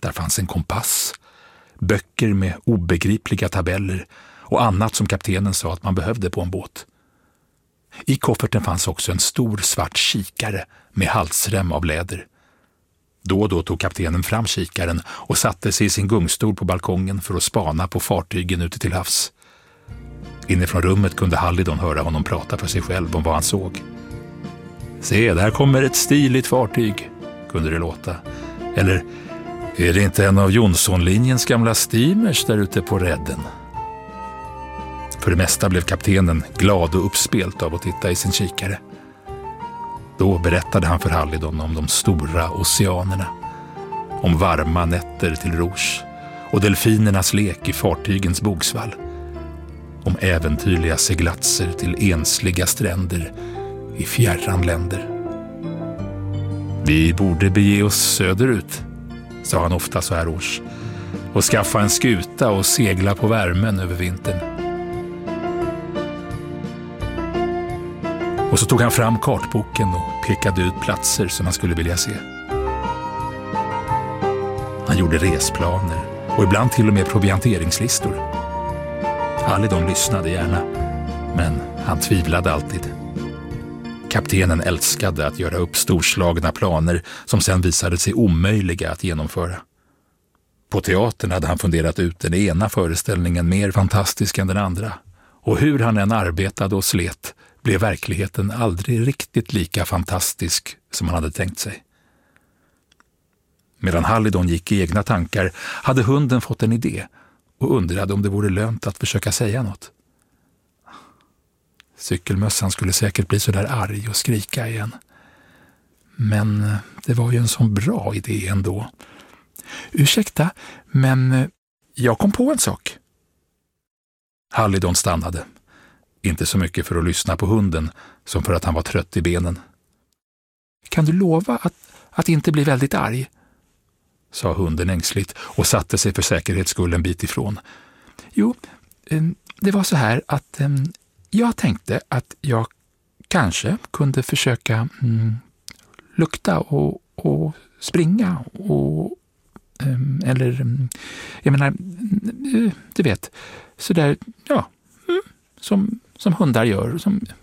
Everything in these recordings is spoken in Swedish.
Där fanns en kompass, böcker med obegripliga tabeller och annat som kaptenen sa att man behövde på en båt. I kofferten fanns också en stor svart kikare med halsrem av läder. Då och då tog kaptenen fram kikaren och satte sig i sin gungstol på balkongen för att spana på fartygen ute till havs. Inifrån rummet kunde Hallidon höra honom prata för sig själv om vad han såg. Se, där kommer ett stiligt fartyg, kunde det låta. Eller, är det inte en av Jonssonlinjens gamla steamers där ute på redden? För det mesta blev kaptenen glad och uppspelt av att titta i sin kikare. Då berättade han för Hallidon om de stora oceanerna, om varma nätter till Rouge och delfinernas lek i fartygens bogsvall, om äventyrliga seglatser till ensliga stränder i fjärran länder. Vi borde bege oss söderut, sa han ofta så här års, och skaffa en skuta och segla på värmen över vintern. Och så tog han fram kartboken och pekade ut platser som han skulle vilja se. Han gjorde resplaner och ibland till och med provianteringslistor. Hallidon lyssnade gärna, men han tvivlade alltid. Kaptenen älskade att göra upp storslagna planer som sen visade sig omöjliga att genomföra. På teatern hade han funderat ut den ena föreställningen mer fantastisk än den andra. Och hur han än arbetade och slet blev verkligheten aldrig riktigt lika fantastisk som han hade tänkt sig. Medan Hallidon gick i egna tankar hade hunden fått en idé och undrade om det vore lönt att försöka säga något. Cykelmössan skulle säkert bli så där arg och skrika igen. Men det var ju en sån bra idé ändå. Ursäkta, men jag kom på en sak. Hallidon stannade. Inte så mycket för att lyssna på hunden som för att han var trött i benen. Kan du lova att inte bli väldigt arg? Sa hunden ängsligt och satte sig för säkerhets skull en bit ifrån. Jo, det var så här att jag tänkte att jag kanske kunde försöka lukta och springa och eller jag menar, du vet, så där, ja, som hundar gör.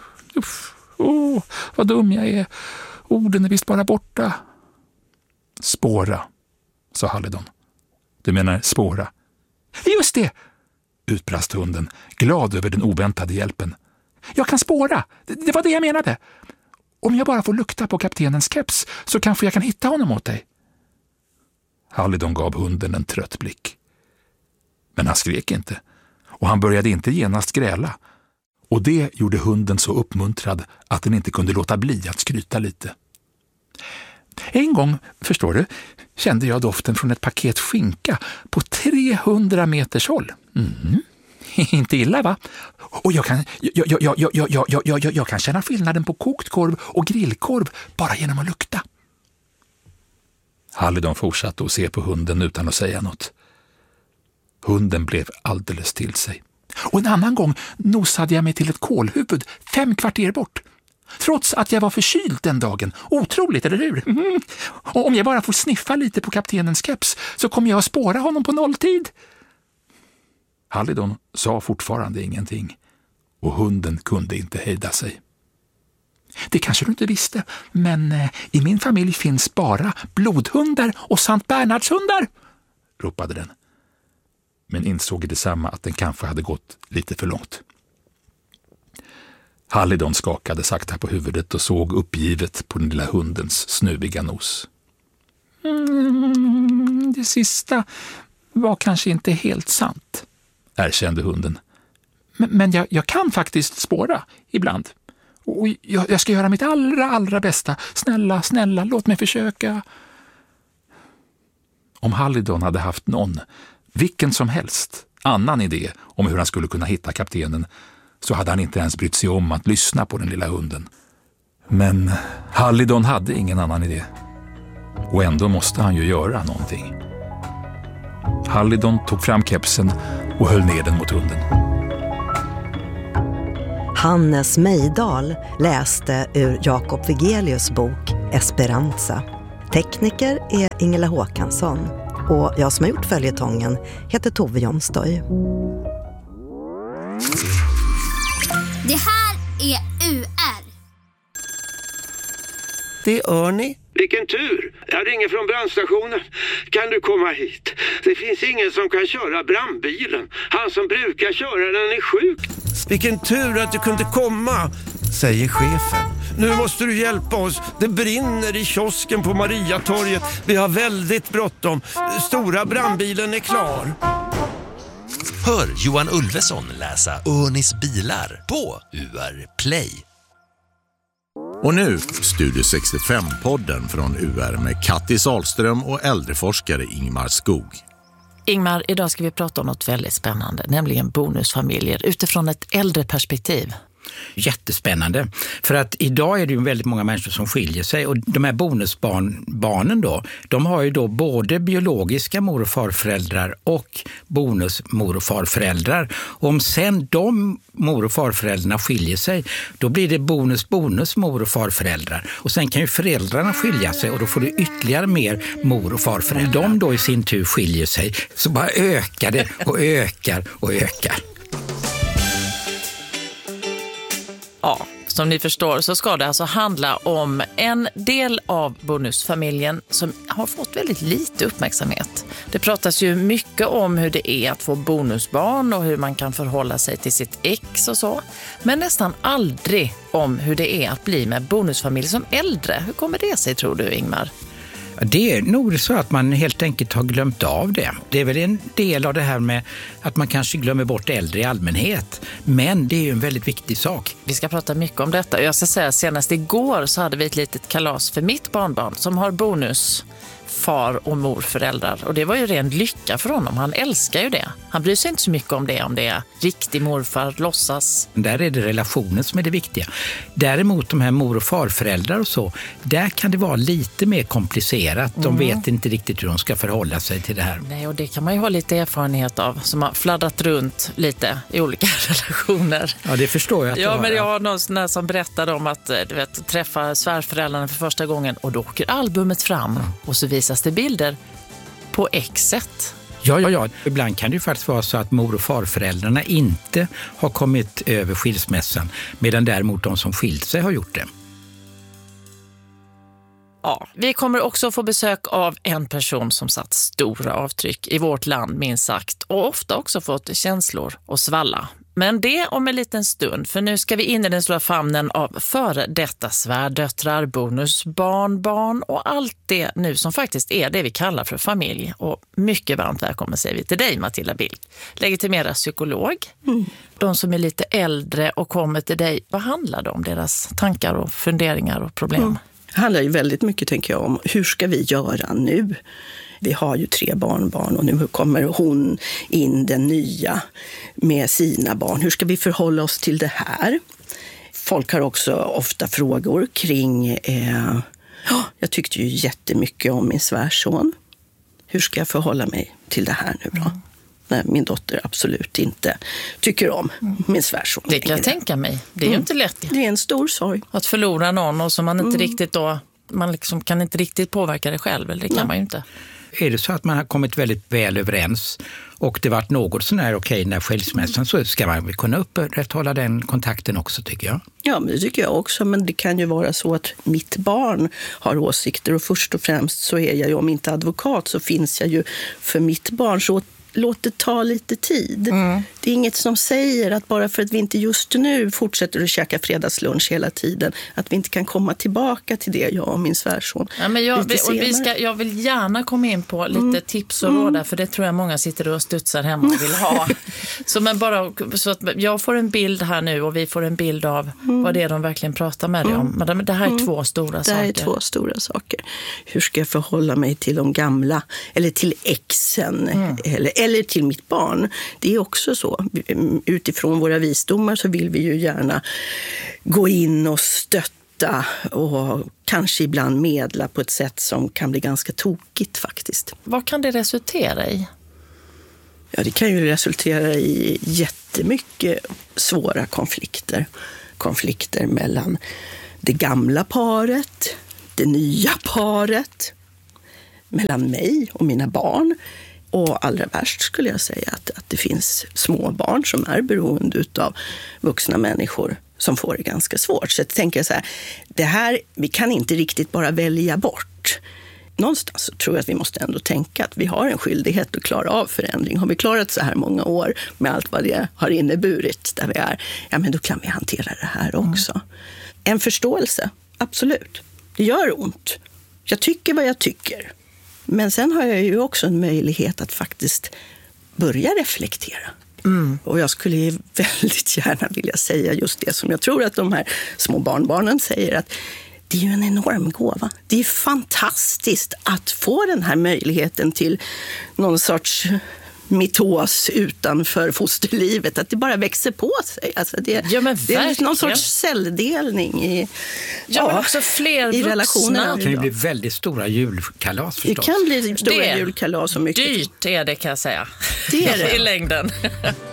Vad dum jag är. Orden är visst bara borta. Spåra, sa Hallidon. Du menar spåra? Just det, utbrast hunden, glad över den oväntade hjälpen. Jag kan spåra, det var det jag menade. Om jag bara får lukta på kaptenens keps så kanske jag kan hitta honom åt dig. Hallidon gav hunden en trött blick. Men han skrek inte, och han började inte genast gräla. Och det gjorde hunden så uppmuntrad att den inte kunde låta bli att skryta lite. En gång, förstår du, kände jag doften från ett paket skinka på 300 meters håll. Inte illa, va? Och jag kan känna skillnaden på kokt korv och grillkorv bara genom att lukta. Hallidon fortsatte att se på hunden utan att säga något. Hunden blev alldeles till sig. Och en annan gång nosade jag mig till ett kålhuvud 5 kvarter bort. Trots att jag var förkyld den dagen. Otroligt, eller hur? Och om jag bara får sniffa lite på kaptenens keps så kommer jag att spåra honom på nolltid. Hallidon sa fortfarande ingenting. Och hunden kunde inte hejda sig. Det kanske du inte visste, men i min familj finns bara blodhundar och Sankt Bernhardshundar, ropade den. Men insåg detsamma att den kanske hade gått lite för långt. Hallidon skakade sakta på huvudet och såg uppgivet på den lilla hundens snuviga nos. Det sista var kanske inte helt sant, erkände hunden. Men jag kan faktiskt spåra ibland. Och jag ska göra mitt allra bästa. Snälla, låt mig försöka. Om Hallidon hade haft vilken som helst, annan idé om hur han skulle kunna hitta kaptenen, så hade han inte ens brytt sig om att lyssna på den lilla hunden. Men Hallidon hade ingen annan idé. Och ändå måste han ju göra någonting. Hallidon tog fram kepsen och höll ner den mot hunden. Hannes Mejdal läste ur Jakob Wigelius bok Esperanza. Tekniker är Ingela Håkansson. Och jag som har gjort följetongen heter Tove Jonsdøy. Det här är UR. Det är Örni. Vilken tur! Jag ringer från brandstationen. Kan du komma hit? Det finns ingen som kan köra brandbilen. Han som brukar köra den är sjuk. Vilken tur att du kunde komma, säger chefen. Nu måste du hjälpa oss. Det brinner i kiosken på Mariatorget. Vi har väldigt bråttom. Stora brandbilen är klar. Hör Johan Ulveson läsa Örnis bilar på UR Play. Och nu Studio 65-podden från UR med Katti Salström och äldreforskare Ingmar Skog. Ingmar, idag ska vi prata om något väldigt spännande, nämligen bonusfamiljer utifrån ett äldre perspektiv. Jättespännande. För att idag är det ju väldigt många människor som skiljer sig, och de här bonusbarnen då, de har ju då både biologiska mor- och farföräldrar och bonusmor- och farföräldrar. Och om sen de mor- och farföräldrarna skiljer sig, då blir det bonus mor- och farföräldrar. Och sen kan ju föräldrarna skilja sig och då får du ytterligare mer mor- och farföräldrar. De då i sin tur skiljer sig, så bara ökar det och ökar och ökar. Ja, som ni förstår så ska det alltså handla om en del av bonusfamiljen som har fått väldigt lite uppmärksamhet. Det pratas ju mycket om hur det är att få bonusbarn och hur man kan förhålla sig till sitt ex och så. Men nästan aldrig om hur det är att bli med bonusfamilj som äldre. Hur kommer det sig, tror du, Ingmar? Det är nog så att man helt enkelt har glömt av det. Det är väl en del av det här med att man kanske glömmer bort äldre i allmänhet. Men det är ju en väldigt viktig sak. Vi ska prata mycket om detta. Jag ska säga, senast igår så hade vi ett litet kalas för mitt barnbarn som har bonus far- och morföräldrar. Och det var ju ren lycka för honom. Han älskar ju det. Han bryr sig inte så mycket om det är riktig morfar, låtsas. Där är det relationen som är det viktiga. Däremot de här mor- och farföräldrar och så, där kan det vara lite mer komplicerat. De vet inte riktigt hur de ska förhålla sig till det här. Nej, och det kan man ju ha lite erfarenhet av, som har fladdrat runt lite i olika relationer. Ja, det förstår jag att Ja, men jag har någon som berättade om att träffa svärföräldrarna för första gången, och då åker albumet fram och så visas det bilder på exet. Ja. Ibland kan det ju faktiskt vara så att mor- och farföräldrarna inte har kommit över skilsmässan, medan däremot de som skilt sig har gjort det. Ja, vi kommer också få besök av en person som satt stora avtryck i vårt land, minst sagt, och ofta också fått känslor och svalla. Men det om en liten stund, för nu ska vi in i den stora famnen av före detta svärdöttrar, bonusbarnbarn och allt det nu som faktiskt är det vi kallar för familj. Och mycket varmt välkommen säger vi till dig, Matilda Bilk, legitimerad psykolog. De som är lite äldre och kommer till dig, vad handlar det om, deras tankar och funderingar och problem? Det handlar ju väldigt mycket, tänker jag, om hur ska vi göra nu? Vi har ju 3 barnbarn och nu kommer hon in, den nya, med sina barn. Hur ska vi förhålla oss till det här? Folk har också ofta frågor kring... jag tyckte ju jättemycket om min svärson. Hur ska jag förhålla mig till det här nu då? När min dotter absolut inte tycker om min svärson. Det kan jag tänka mig. Det är ju inte lätt. Det är en stor sorg. Att förlora någon och som man inte riktigt då... Man liksom kan inte riktigt påverka det själv, eller det kan man ju inte. Är det så att man har kommit väldigt väl överens och det varit något sån här okej när skilsmässan, så ska man väl kunna upprätthålla den kontakten också, tycker jag. Ja, men det tycker jag också. Men det kan ju vara så att mitt barn har åsikter, och först och främst så är jag ju, om inte advokat så finns jag ju för mitt barn, så låt det ta lite tid. Det är inget som säger att bara för att vi inte just nu fortsätter att käka fredagslunch hela tiden, att vi inte kan komma tillbaka till det, jag och min svärson. Ja, men jag vill gärna komma in på lite tips och råd där, för det tror jag många sitter och studsar hemma och vill ha. Så att jag får en bild här nu och vi får en bild av vad det är de verkligen pratar med dig om. Men det här är 2 stora saker. Det här är 2 stora saker. Hur ska jag förhålla mig till de gamla, eller till exen, eller till mitt barn? Det är också så. Utifrån våra visdomar så vill vi ju gärna gå in och stötta och kanske ibland medla på ett sätt som kan bli ganska tokigt faktiskt. Vad kan det resultera i? Ja, det kan ju resultera i jättemycket svåra konflikter. Konflikter mellan det gamla paret, det nya paret, mellan mig och mina barn. Och allra värst skulle jag säga att det finns små barn som är beroende av vuxna människor som får det ganska svårt. Så jag tänker så här, det här, vi kan inte riktigt bara välja bort. Någonstans så tror jag att vi måste ändå tänka att vi har en skyldighet att klara av förändring. Har vi klarat så här många år med allt vad det har inneburit där vi är, ja men då kan vi hantera det här också. En förståelse, absolut. Det gör ont. Jag tycker vad jag tycker. Men sen har jag ju också en möjlighet att faktiskt börja reflektera. Och jag skulle ju väldigt gärna vilja säga just det som jag tror att de här små barnbarnen säger, att det är ju en enorm gåva. Det är fantastiskt att få den här möjligheten till någon sorts mitos utanför fosterlivet, att det bara växer på sig. Alltså det är någon sorts celldelning i, men också fler i relationerna. Det kan ju bli väldigt stora julkalas förstås. Det kan bli stora julkalas och mycket. Dyrt är det, kan jag säga. Det är det. I längden.